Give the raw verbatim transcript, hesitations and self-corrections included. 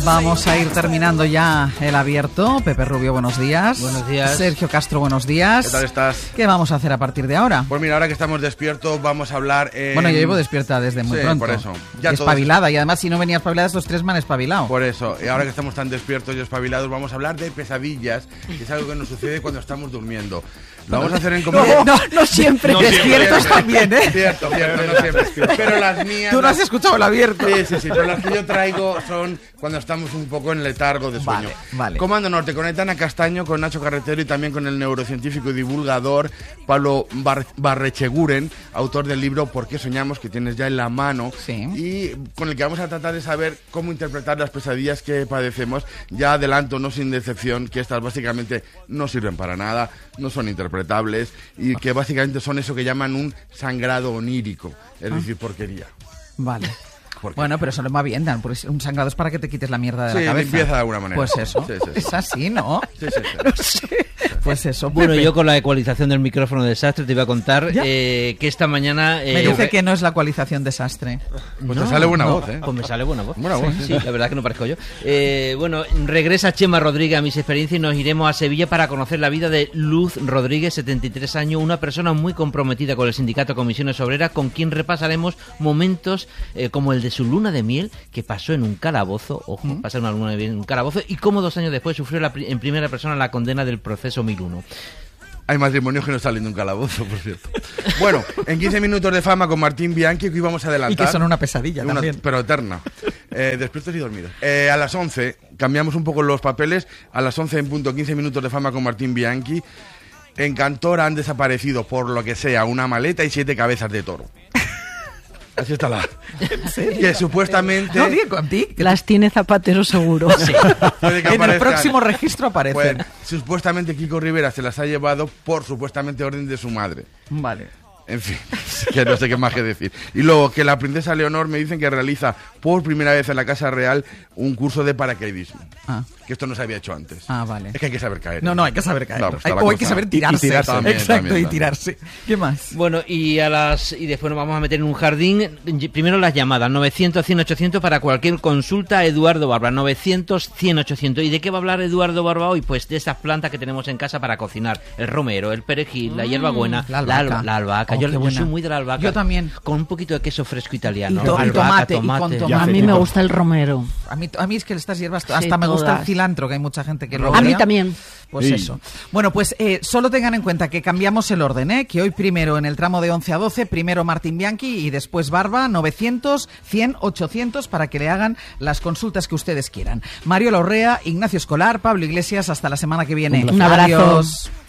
Vamos a ir terminando ya el abierto. Pepe Rubio, buenos días. Buenos días. Sergio Castro, buenos días. ¿Qué tal estás? ¿Qué vamos a hacer a partir de ahora? Pues mira, ahora que estamos despiertos vamos a hablar... En... Bueno, yo llevo despierta desde muy sí, pronto. por eso. Ya espabilada, todos... y además si no venía espabilada, estos tres me han espabilado. Por eso, y ahora que estamos tan despiertos y espabilados, vamos a hablar de pesadillas, que es algo que nos sucede cuando estamos durmiendo. Lo vamos a hacer en común. No, no, no siempre. No Despiertos siempre. también, ¿eh? Cierto, cierto, no siempre. Pero las mías... Tú no has escuchado el abierto. Sí, sí, sí, pero las que yo traigo son cuando estamos un poco en letargo de sueño. Vale, vale. Comando Norte, conectan a Castaño con Nacho Carretero y también con el neurocientífico y divulgador Pablo Bar Barrecheguren, autor del libro ¿Por qué soñamos?, que tienes ya en la mano. Sí. Y con el que vamos a tratar de saber cómo interpretar las pesadillas que padecemos. Ya adelanto, no sin decepción, que estas básicamente no sirven para nada, no son interpretables y que básicamente son eso que llaman un sangrado onírico, es Ah. decir, porquería. Vale. ¿Por qué? Bueno, pero eso lo más bien, Dan, porque un sangrado es para que te quites la mierda de Sí, la cabeza. limpieza de alguna manera. Pues eso. Sí, sí, sí. Es así, ¿no? Sí, sí, sí. No sé. Pues eso. Bueno, Pepe. yo con la ecualización del micrófono de desastre te iba a contar eh, que esta mañana... Eh, Me dice que no es la ecualización desastre. Pues te sale buena no, voz, ¿eh? Pues me sale buena voz. Buena voz, sí, sí. sí, la verdad que no parezco yo. Eh, bueno, regresa Chema Rodríguez a Mis Experiencias y nos iremos a Sevilla para conocer la vida de Luz Rodríguez, setenta y tres años, una persona muy comprometida con el sindicato Comisiones Obreras, con quien repasaremos momentos eh, como el de su luna de miel, que pasó en un calabozo, ojo, ¿Mm? pasó una luna de miel en un calabozo, y cómo dos años después sufrió la, en primera persona la condena del proceso mil uno. Hay matrimonios que no salen de un calabozo, por cierto. Bueno, en quince minutos de fama con Martín Bianchi, que hoy vamos a adelantar. Y que son una pesadilla una, también. Pero eterna. Eh, despiertos y dormidos. Eh, a las once, cambiamos un poco los papeles. A las once en punto, quince minutos de fama con Martín Bianchi. En Cantor han desaparecido, por lo que sea, una maleta y siete cabezas de toro. Así está la... ¿En serio? Que supuestamente... No, Diego, a ti. Las tiene Zapatero seguro. Sí. Puede que En el aparezcan. próximo registro aparece. Pues, supuestamente Kiko Rivera se las ha llevado por supuestamente orden de su madre. Vale. En fin, que no sé qué más que decir. Y luego que la princesa Leonor me dicen que realiza por primera vez en la Casa Real un curso de paracaidismo. Ah. Que esto no se había hecho antes. Ah, vale. Es que hay que saber caer. No, no, hay que saber caer. No, pues hay, está la o hay cosa. que saber tirarse. Y, y tirarse también, Exacto, también, y también. tirarse. ¿Qué más? Bueno, y a las y después nos vamos a meter en un jardín. Primero las llamadas, novecientos, cien, ochocientos para cualquier consulta. Eduardo Barba, novecientos, cien, ochocientos. ¿Y de qué va a hablar Eduardo Barba hoy? Pues de esas plantas que tenemos en casa para cocinar. El romero, el perejil, la hierbabuena, la albahaca. La, la albahaca. Oh, yo, qué yo buena. soy muy de la albahaca. Yo también. Con un poquito de queso fresco italiano. Y to- y Albahaca, tomate, y con tomate. A mí me gusta el romero. A mí, a mí es que estas hierbas, hasta Sí, me gusta todas. el cilantro, que hay mucha gente que lo A mí odia. también. Pues Sí. eso. Bueno, pues eh, solo tengan en cuenta que cambiamos el orden, ¿eh? Que hoy primero en el tramo de once a doce, primero Martín Bianchi y después Barba, novecientos, cien, ochocientos para que le hagan las consultas que ustedes quieran. Mario Lorrea, Ignacio Escolar, Pablo Iglesias, hasta la semana que viene. Un abrazo. Adiós.